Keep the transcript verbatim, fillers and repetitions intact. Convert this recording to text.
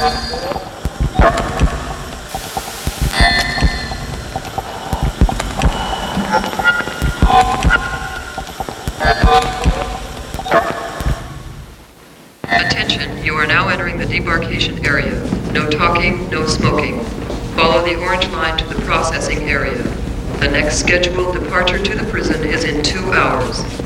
Attention, you are now entering the debarkation area. No talking, no smoking. Follow the orange line to the processing area. The next scheduled departure to the prison is in two hours.